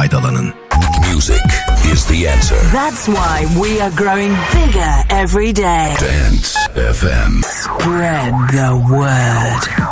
faydalanın. Music is the answer. That's why we are growing bigger every day. Dance FM. Spread the word.